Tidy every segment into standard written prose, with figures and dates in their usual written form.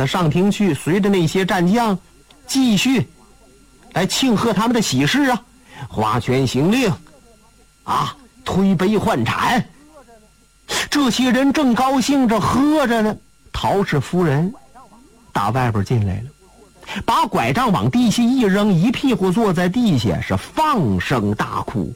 他上庭去，随着那些战将继续来庆贺他们的喜事啊，划拳行令啊，推杯换盏。这些人正高兴着喝着呢，陶氏夫人打外边进来了，把拐杖往地下一扔，一屁股坐在地下，是放声大哭。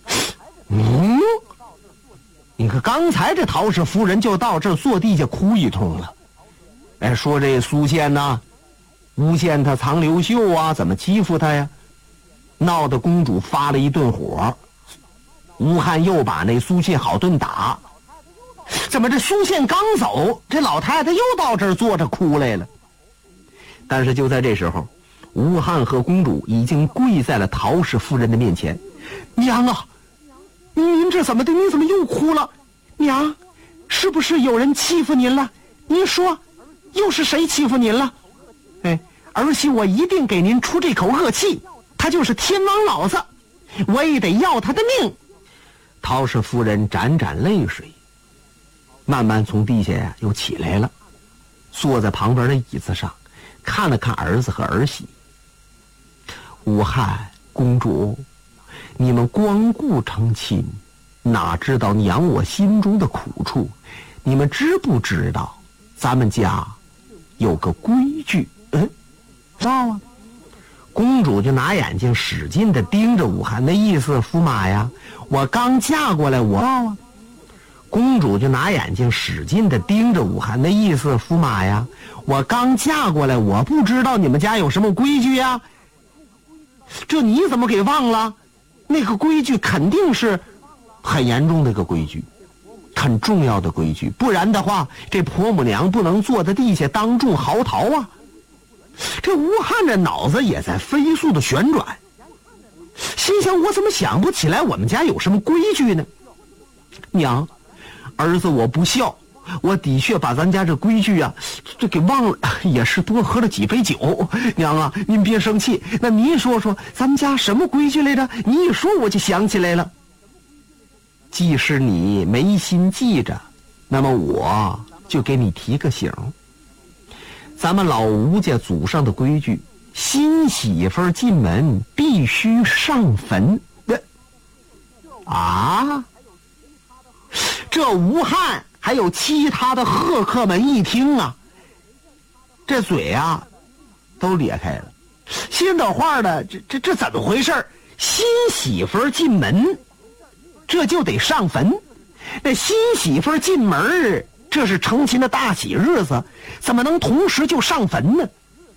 你看刚才这陶氏夫人就到这坐地下哭一通了，说这苏宪呢诬陷他藏刘秀啊，怎么欺负他呀，闹得公主发了一顿火。吴汉又把那苏宪好顿打，怎么这苏宪刚走，这老太太又到这儿坐着哭来了。但是就在这时候，吴汉和公主已经跪在了陶氏夫人的面前。娘啊，您这怎么的？您怎么又哭了？娘，是不是有人欺负您了？您说，又是谁欺负您了？儿媳我一定给您出这口恶气，他就是天王老子，我也得要他的命。陶氏夫人盏盏泪水，慢慢从地下呀又起来了，坐在旁边的椅子上，看了看儿子和儿媳。吴汉，公主，你们光顾成亲，哪知道娘我心中的苦处？你们知不知道咱们家有个规矩？知道啊。公主就拿眼睛使劲地盯着武汉，那意思，驸马呀，我刚嫁过来，我知道啊。公主就拿眼睛使劲地盯着武汉，那意思，驸马呀，我刚嫁过来，我不知道你们家有什么规矩呀。这你怎么给忘了？那个规矩肯定是很严重的一个规矩，很重要的规矩，不然的话，这婆母娘不能坐在地下当众嚎啕啊。这吴汉这脑子也在飞速的旋转，心想我怎么想不起来我们家有什么规矩呢？娘，儿子我不孝，我的确把咱家这规矩啊这给忘了，也是多喝了几杯酒。娘啊，您别生气，那您说说咱们家什么规矩来着？你一说我就想起来了。即使你没心记着，那么我就给你提个醒。咱们老吴家祖上的规矩，新媳妇进门必须上坟的啊！这吴汉还有其他的贺客们一听啊，这嘴啊都咧开了，心里话的，这怎么回事？新媳妇进门，这就得上坟。那新媳妇进门，这是成亲的大喜日子，怎么能同时就上坟呢？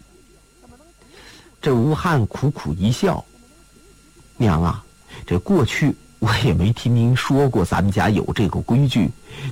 这吴汉苦苦一笑，娘啊，这过去我也没听您说过咱们家有这个规矩。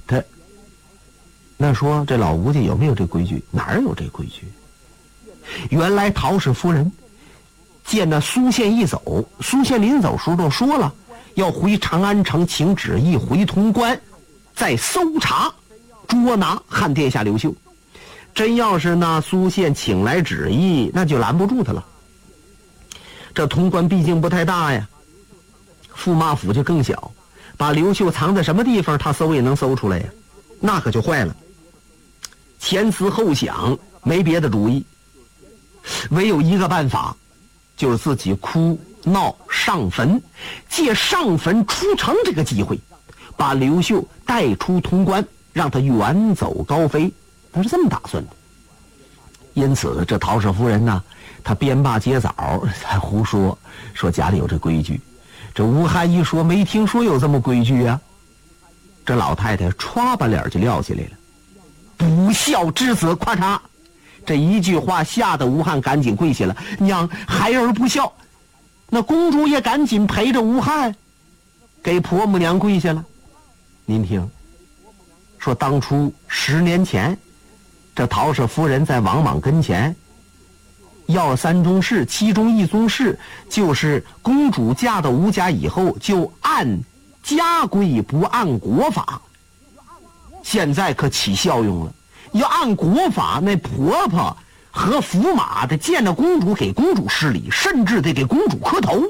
那说这老吴家有没有这规矩？哪儿有这规矩？原来陶氏夫人见那苏宪一走，苏宪临走时候都说了，要回长安城请旨意回潼关，再搜查捉拿汉殿下刘秀。真要是那苏宪请来旨意，那就拦不住他了。这潼关毕竟不太大呀，驸马府就更小，把刘秀藏在什么地方他搜也能搜出来呀，那可就坏了。前思后想，没别的主意，唯有一个办法，就是自己哭闹上坟，借上坟出城这个机会，把刘秀带出潼关，让他远走高飞。他是这么打算的。因此这陶氏夫人呢，她边罢接枣才胡说家里有这规矩。这吴汉一说没听说有这么规矩啊，这老太太歘把脸就撂下来了。不孝之子，咔嚓，这一句话吓得吴汉赶紧跪下了。娘，孩儿不孝。那公主也赶紧陪着吴汉给婆母娘跪下了。您听说，当初10年前，这陶氏夫人在王莽跟前要3宗事，其中一宗事就是公主嫁到吴家以后就按家规不按国法。现在可起效用了，要按国法，那婆婆和驸马得见着公主给公主施礼，甚至得给公主磕头。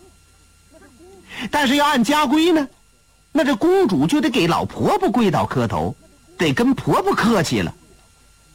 但是要按家规呢，那这公主就得给老婆婆跪倒磕头，得跟婆婆客气了。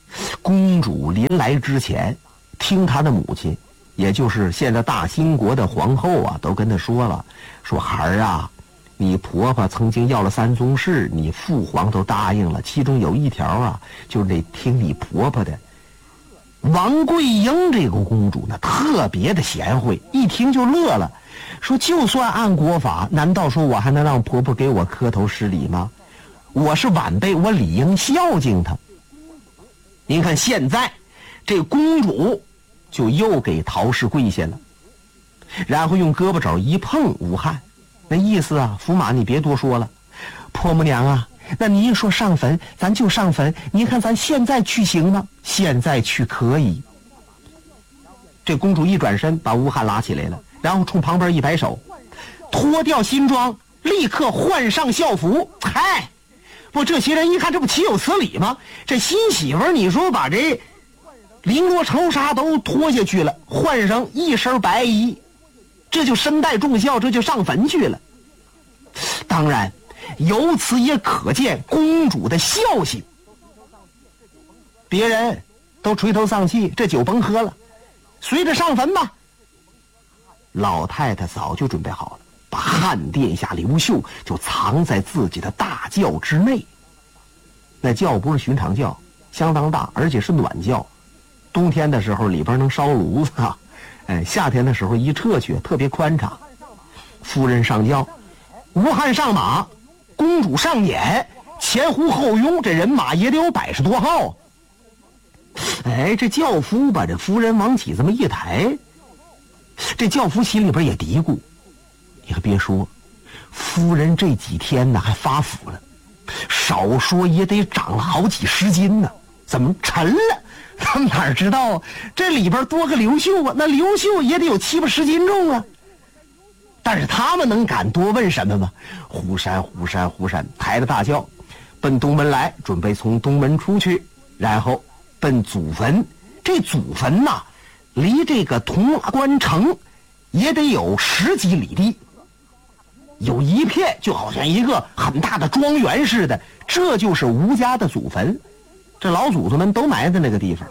公主临来之前，听她的母亲，也就是现在大兴国的皇后啊，都跟她说了，说孩儿啊，你婆婆曾经要了3宗事，你父皇都答应了，其中有一条啊，就是得听你婆婆的。王桂英这个公主呢，特别的贤惠，一听就乐了，说就算按国法，难道说我还能让婆婆给我磕头施礼吗？我是晚辈，我理应孝敬她。您看现在这公主就又给陶氏跪下了，然后用胳膊肘一碰吴汉，那意思啊，驸马你别多说了，婆母娘啊，那您说上坟咱就上坟，您看咱现在去行吗？现在去可以。这公主一转身把吴汉拉起来了，然后冲旁边一摆手，脱掉新装，立刻换上校服。嗨，不，这些人一看这不岂有此理吗？这新媳妇你说把这绫罗绸纱都脱下去了，换上一身白衣，这就身带重孝，这就上坟去了。当然由此也可见公主的孝心。别人都垂头丧气，这酒甭喝了，随着上坟吧。老太太早就准备好了，把汉殿下刘秀就藏在自己的大轿之内。那轿不是寻常轿，相当大，而且是暖轿，冬天的时候里边能烧炉子啊，夏天的时候一撤去特别宽敞。夫人上轿，吴汉上马，公主上辇，前呼后拥，这人马也得有100多号。这轿夫把这夫人往起这么一抬，这轿夫心里边也嘀咕，你可别说，夫人这几天呢还发福了，少说也得长了好几10斤呢，怎么沉了？他们哪知道这里边多个刘秀啊，那刘秀也得有7、80斤重啊。但是他们能敢多问什么吗？忽闪抬着大轿奔东门来，准备从东门出去，然后奔祖坟。这祖坟呐，离这个潼关城也得有10几里地，有一片就好像一个很大的庄园似的，这就是吴家的祖坟，这老祖宗们都埋在那个地方。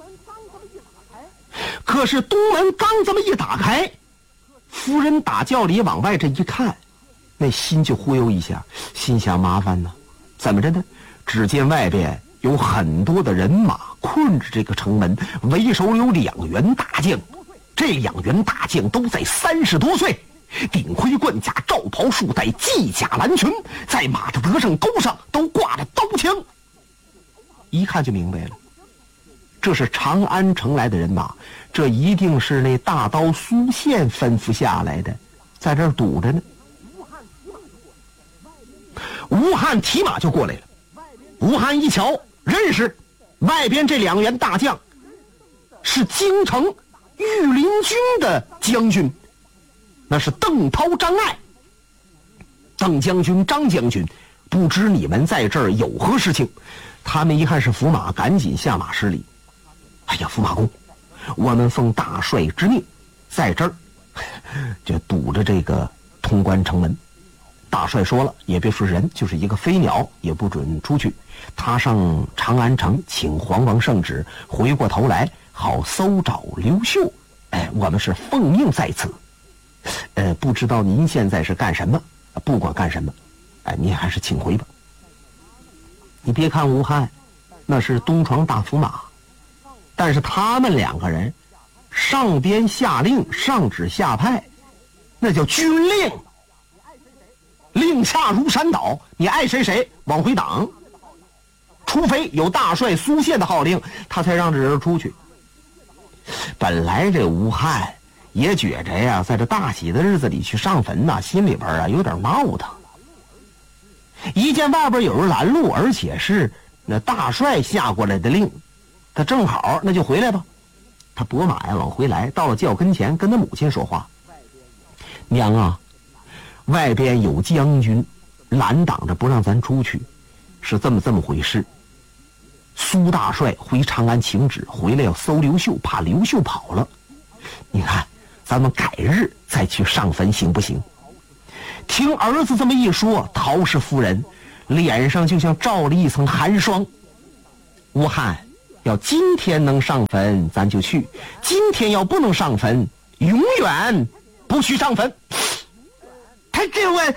可是东门刚这么一打开，夫人打轿里往外这一看，那心就忽悠一下，心想麻烦呢，怎么着呢？只见外边有很多的人马困着这个城门，为首有2员大将，这2员大将都在30多岁，顶盔贯甲，罩袍束带，系甲蓝裙，在马的得胜钩上都挂着刀枪。一看就明白了，这是长安城来的人马，这一定是那大刀苏宪吩咐下来的，在这儿堵着呢。吴汉提马就过来了，吴汉一瞧认识，外边这2员大将是京城御林军的将军，那是邓涛、张爱。邓将军、张将军，不知你们在这儿有何事情？他们一看是驸马，赶紧下马施礼。哎呀，驸马公，我们奉大帅之命，在这儿就堵着这个潼关城门。大帅说了，也别说人，就是一个飞鸟也不准出去。他上长安城请皇王圣旨，回过头来好搜找刘秀。我们是奉命在此。不知道您现在是干什么？不管干什么，您还是请回吧。你别看吴汉那是东床大驸马，但是他们2个人上边下令，上旨下派，那叫军令，令下如山倒，你爱谁往回挡，除非有大帅苏宪的号令，他才让这人出去。本来这吴汉也觉着呀，在这大喜的日子里去上坟呐，心里边啊有点闹腾。一见外边有人拦路，而且是那大帅下过来的令，他正好那就回来吧。他拨马呀往回来，到了轿跟前，跟他母亲说话：“娘啊，外边有将军拦挡着不让咱出去，是这么回事。苏大帅回长安请旨，回来要搜刘秀，怕刘秀跑了。你看，咱们改日再去上坟行不行？”听儿子这么一说，陶氏夫人脸上就像罩了一层寒霜。吴汉要今天能上坟咱就去，今天要不能上坟，永远不许上坟。他这位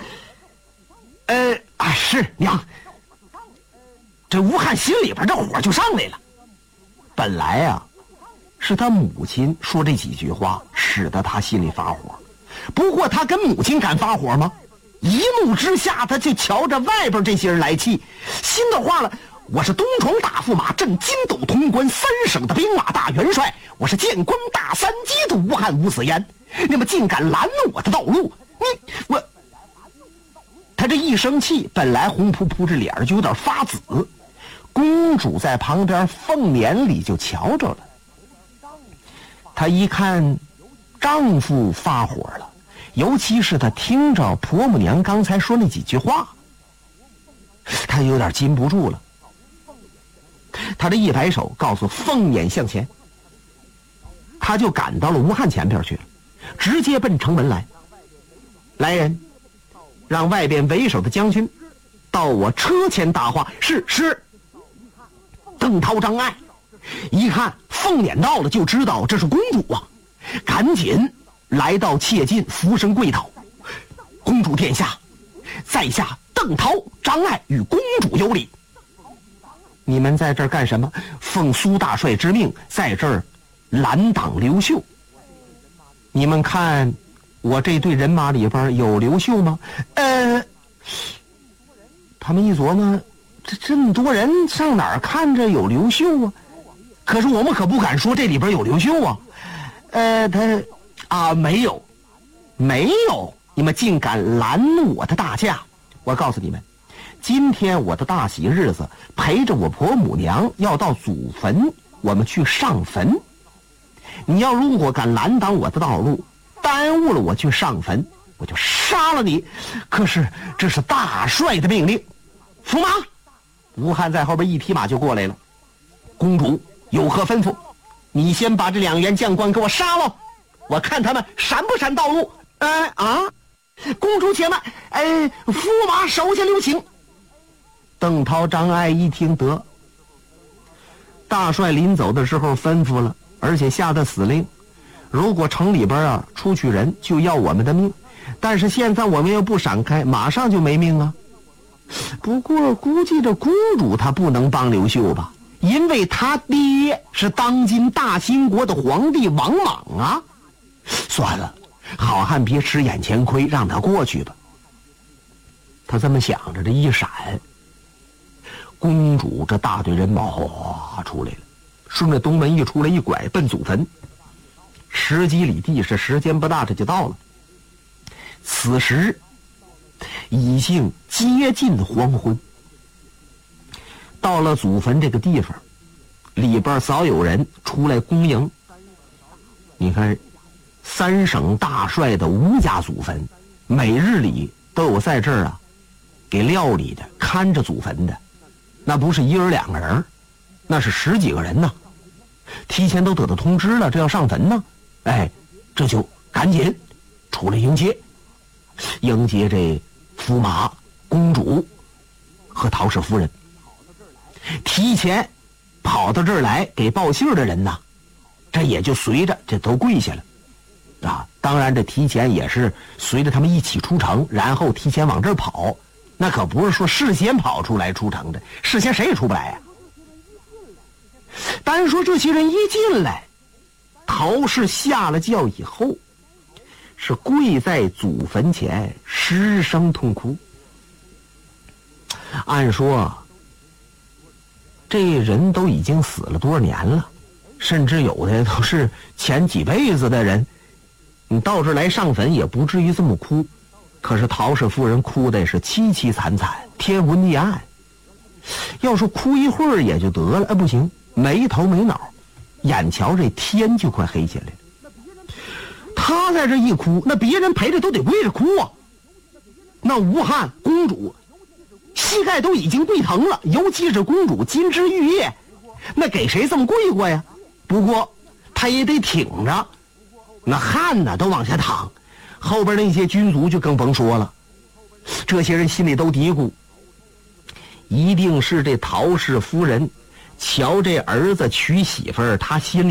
是娘，这吴汉心里边这火就上来了。本来啊是他母亲说这几句话使得他心里发火，不过他跟母亲敢发火吗？一怒之下他就瞧着外边这些人来气，心都化了。我是东床大驸马，镇金斗潼关3省的兵马大元帅，我是建关大三基的吴汉吴子言，你们竟敢拦我的道路！他这一生气，本来红扑扑这脸就有点发紫。公主在旁边凤眼里就瞧着了，她一看丈夫发火了，尤其是她听着婆母娘刚才说那几句话，她有点禁不住了。她这一摆手告诉凤眼向前，她就赶到了吴汉前边去了，直接奔城门来。来人，让外边为首的将军到我车前答话。是。邓涛、张爱一看凤眼到了，就知道这是公主啊，赶紧来到切近，俯身跪倒。公主殿下，在下邓涛、张爱与公主有礼。你们在这儿干什么？奉苏大帅之命，在这儿拦挡刘秀。你们看我这队人马里边有刘秀吗？他们一琢磨，这么多人上哪儿看着有刘秀啊？可是我们可不敢说这里边有刘秀啊。没有，你们竟敢拦我的大驾！我告诉你们，今天我的大喜日子，陪着我婆母娘要到祖坟，我们去上坟。你要如果敢拦挡我的道路，耽误了我去上坟，我就杀了你。可是这是大帅的命令。驸马，吴汉在后边一匹马就过来了。公主有何吩咐？你先把这2员将官给我杀了，我看他们闪不闪道路。公主且慢，驸马手下留情。邓涛、张爱一听得，大帅临走的时候吩咐了，而且下的死令，如果城里边出去人就要我们的命，但是现在我们要不闪开，马上就没命啊。不过估计这公主她不能帮刘秀吧，因为她爹是当今大兴国的皇帝王莽啊。算了，好汉别吃眼前亏，让他过去吧。他这么想着，这一闪，公主这大队人马哗出来了，顺着东门一出来一拐，奔祖坟。10几里地是时间不大，这就到了。此时已经接近黄昏。到了祖坟这个地方，里边早有人出来恭迎。你看3省大帅的吴家祖坟，每日里都有在这儿给料理的，看着祖坟的，那不是1人2个人，那是10几个人呢。提前都得到通知了，这要上坟呢，这就赶紧出来迎接这驸马、公主和陶氏夫人。提前跑到这儿来给报信的人呢，这也就随着这都跪下了当然这提前也是随着他们一起出城，然后提前往这儿跑，那可不是说事先跑出来出城的，事先谁也出不来呀。单说这些人一进来，陶氏下了轿以后，是跪在祖坟前失声痛哭。按说这人都已经死了多少年了，甚至有的都是前几辈子的人，你到这儿来上坟也不至于这么哭。可是陶氏夫人哭的是凄凄惨惨，天昏地暗。要说哭一会儿也就得了，不行，没头没脑，眼瞧这天就快黑下来了。他在这一哭，那别人陪着都得跪着哭啊。那吴汉公主膝盖都已经跪疼了，尤其是公主金枝玉叶，那给谁这么跪过呀？不过他也得挺着，那汗呢都往下淌。后边那些军卒就更甭说了，这些人心里都嘀咕，一定是这陶氏夫人瞧这儿子娶媳妇儿，他心里